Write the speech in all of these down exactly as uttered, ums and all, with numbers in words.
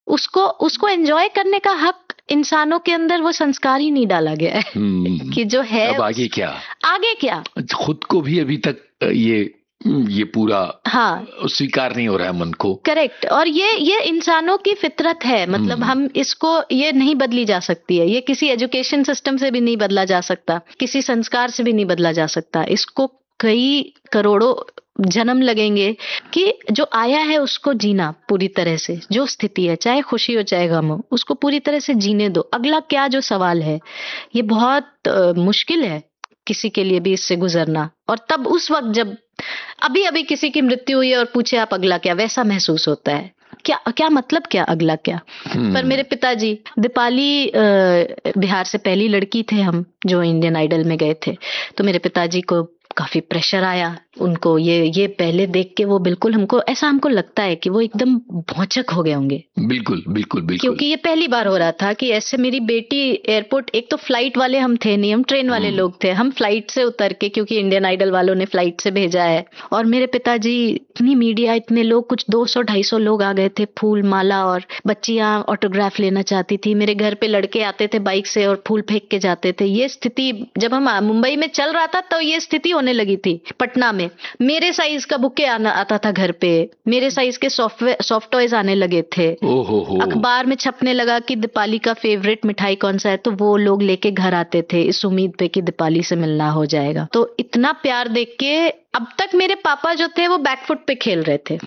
उसको उसको एंजॉय करने का हक इंसानों के अंदर वो संस्कार ही नहीं डाला गया है कि जो है अब आगे क्या आगे क्या खुद को भी अभी तक ये ये पूरा हाँ स्वीकार नहीं हो रहा है मन को। करेक्ट। और ये ये इंसानों की फितरत है, मतलब हम इसको ये नहीं बदली जा सकती है, ये किसी एजुकेशन सिस्टम से भी नहीं बदला जा सकता, किसी संस्कार से भी नहीं बदला जा सकता। इसको कई करोड़ों जन्म लगेंगे कि जो आया है उसको जीना पूरी तरह से, जो स्थिति है चाहे खुशी हो चाहे गम हो उसको पूरी तरह से जीने दो। अगला क्या जो सवाल है ये बहुत आ, मुश्किल है किसी के लिए भी इससे गुजरना। और तब उस वक्त जब अभी अभी किसी की मृत्यु हुई है और पूछे आप अगला क्या, वैसा महसूस होता है। क्या क्या मतलब क्या अगला क्या। पर मेरे पिताजी दीपाली बिहार से पहली लड़की थे हम जो इंडियन आइडल में गए थे, तो मेरे पिताजी को काफी प्रेशर आया उनको। ये ये पहले देख के वो बिल्कुल हमको ऐसा हमको लगता है कि वो एकदम भौचक हो गए होंगे। बिल्कुल बिल्कुल बिल्कुल क्योंकि ये पहली बार हो रहा था कि ऐसे मेरी बेटी एयरपोर्ट, एक तो फ्लाइट वाले हम थे नहीं, हम ट्रेन वाले लोग थे, हम फ्लाइट से उतर के, क्योंकि इंडियन आइडल वालों ने फ्लाइट से भेजा है, और मेरे पिताजी इतनी मीडिया इतने लोग, कुछ दो सौ ढाई सौ लोग आ गए थे, फूल माला, और बच्चियां ऑटोग्राफ लेना चाहती थी। मेरे घर पे लड़के आते थे बाइक से और फूल फेंक के जाते थे। ये स्थिति जब हम मुंबई में चल रहा था तो ये स्थिति होने लगी थी पटना में। मेरे साइज का बुके आना आता था घर पे, मेरे साइज के सॉफ्टवेयर सॉफ्ट टॉयज आने लगे थे। अखबार में छपने लगा कि दीपाली का फेवरेट मिठाई कौन सा है, तो वो लोग लेके घर आते थे इस उम्मीद पे कि दीपाली से मिलना हो जाएगा। तो इतना प्यार देख के अब तक मेरे पापा जो थे वो बैकफुट पे खेल रहे थे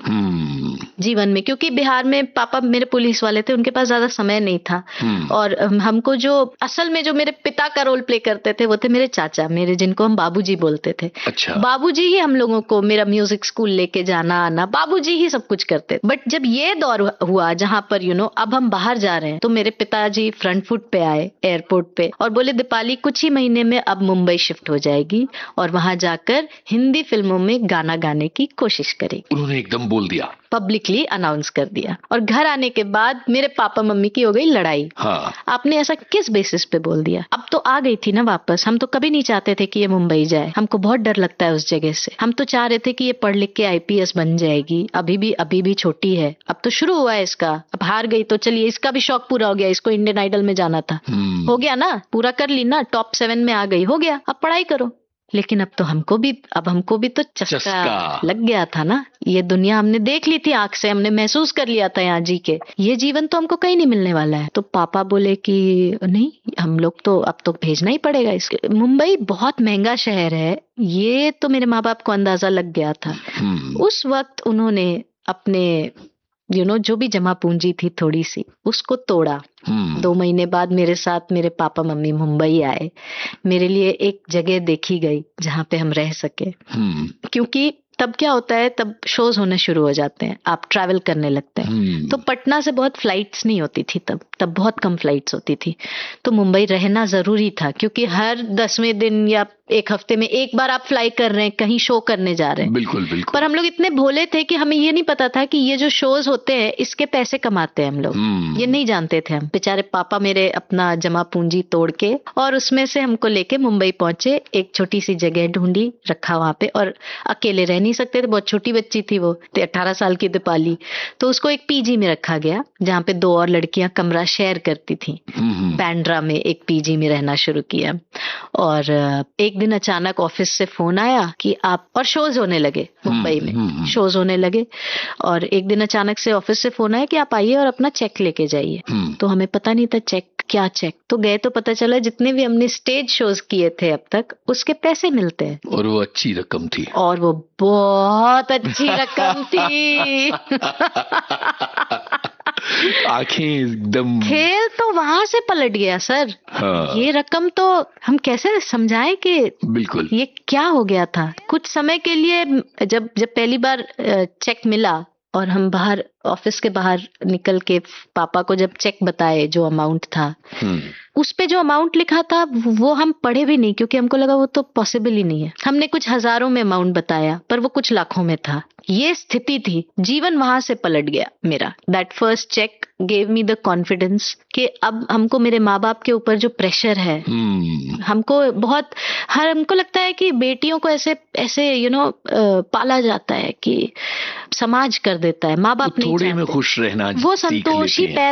जीवन में, क्योंकि बिहार में पापा मेरे पुलिस वाले थे, उनके पास ज्यादा समय नहीं था। और हमको जो असल में जो मेरे पिता का रोल प्ले करते थे वो थे मेरे चाचा, मेरे जिनको हम बाबूजी बोलते थे। अच्छा। बाबूजी ही हम लोगों को मेरा म्यूजिक स्कूल लेके जाना आना, बाबूजी ही सब कुछ करते। बट जब ये दौर हुआ जहाँ पर यू नो अब हम बाहर जा रहे हैं, तो मेरे पिताजी फ्रंट फुट पे आए एयरपोर्ट पे और बोले दीपाली कुछ ही महीने में अब मुंबई शिफ्ट हो जाएगी और वहां जाकर हिंदी फिल्मों में गाना गाने की कोशिश करेगी। उन्होंने एकदम बोल दिया, पब्लिकली अनाउंस कर दिया। और घर आने के बाद मेरे पापा मम्मी की हो गई लड़ाई। हाँ। आपने ऐसा किस बेसिस पे बोल दिया? अब तो आ गई थी ना वापस, हम तो कभी नहीं चाहते थे कि ये मुंबई जाए, हमको बहुत डर लगता है उस जगह से। हम तो चाह रहे थे कि ये पढ़ लिख के आईपीएस बन जाएगी, अभी भी अभी भी छोटी है, अब तो शुरू हुआ है इसका। अब हार गई तो चलिए इसका भी शौक पूरा हो गया, इसको इंडियन आइडल में जाना था, हो गया ना, पूरा कर ली ना, टॉप सेवन में आ गई, हो गया, अब पढ़ाई करो। लेकिन अब तो हमको भी अब हमको भी तो चस्का, चस्का लग गया था ना। ये दुनिया हमने देख ली थी आंख से, हमने महसूस कर लिया था यहाँ जी के, ये जीवन तो हमको कहीं नहीं मिलने वाला है। तो पापा बोले कि नहीं, हम लोग तो अब तो भेजना ही पड़ेगा इसके। मुंबई बहुत महंगा शहर है, ये तो मेरे माँ बाप को अंदाजा लग गया था। उस वक्त उन्होंने अपने यू you नो know, जो भी जमा पूंजी थी थोड़ी सी, उसको तोड़ा। hmm. दो महीने बाद मेरे साथ मेरे पापा मम्मी मुंबई आए। मेरे लिए एक जगह देखी गई जहाँ पे हम रह सके। hmm. क्योंकि तब क्या होता है, तब शोज होने शुरू हो जाते हैं, आप ट्रैवल करने लगते हैं। hmm. तो पटना से बहुत फ्लाइट्स नहीं होती थी तब तब बहुत कम फ्लाइट्स होती थी, तो मुंबई रहना जरूरी था, क्योंकि हर दसवें दिन या एक हफ्ते में एक बार आप फ्लाई कर रहे हैं, कहीं शो करने जा रहे हैं। बिल्कुल बिल्कुल। पर हम लोग इतने भोले थे कि हमें ये नहीं पता था कि ये जो शोज होते हैं इसके पैसे कमाते हैं हम लोग। hmm. ये नहीं जानते थे हम। बेचारे पापा मेरे अपना जमा पूंजी तोड़ के और उसमें से हमको लेके मुंबई पहुंचे। एक छोटी सी जगह ढूंढी, रखा वहां पे, और अकेले रह नहीं सकते थे, बहुत छोटी बच्ची थी वो, अठारह साल की दीपाली। तो उसको एक पीजी में रखा गया जहाँ पे दो और लड़कियां कमरा शेयर करती थी। बैंड्रा में एक पीजी में रहना शुरू किया। और एक दिन अचानक ऑफिस से फोन आया कि आप, और शोज होने लगे मुंबई में, शोज होने लगे, और एक दिन अचानक से ऑफिस से फोन आया कि आप आइए और अपना चेक लेके जाइए। तो हमें पता नहीं था चेक क्या चेक। तो गए तो पता चला जितने भी हमने स्टेज शोज किए थे अब तक उसके पैसे मिलते हैं। और वो अच्छी रकम थी। और वो बहुत अच्छी रकम थी। आंखें एकदम, खेल तो वहां से पलट गया सर। हाँ। ये रकम तो हम कैसे समझाएं कि बिल्कुल ये क्या हो गया था। कुछ समय के लिए जब जब पहली बार चेक मिला और हम बाहर ऑफिस के बाहर निकल के पापा को जब चेक बताए जो अमाउंट था, उस पे जो अमाउंट लिखा था वो हम पढ़े भी नहीं, क्योंकि हमको लगा वो तो पॉसिबल ही नहीं है। हमने कुछ हजारों में अमाउंट बताया पर वो कुछ लाखों में था। ये स्थिति थी, जीवन वहां से पलट गया मेरा। That first check gave me the confidence कि अब हमको मेरे माँ बाप के ऊपर जो प्रेशर है, hmm. हमको बहुत, हर हमको लगता है कि बेटियों को ऐसे ऐसे यू नो पाला जाता है कि समाज कर देता है, माँ बाप नहीं थोड़े में खुश रहना, वो संतोष ही